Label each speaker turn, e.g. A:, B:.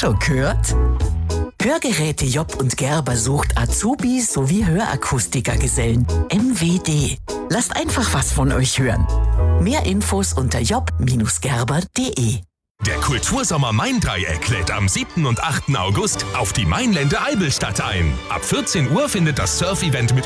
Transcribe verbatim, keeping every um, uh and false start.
A: schon gehört? Hörgeräte Job und Gerber sucht Azubis sowie Hörakustikergesellen. M W D. Lasst einfach was von euch hören. Mehr Infos unter job Bindestrich gerber Punkt de.
B: Der Kultursommer Main-Dreieck lädt am siebten und achten August auf die Mainlände Eibelstadt ein. Ab vierzehn Uhr findet das Surf-Event mit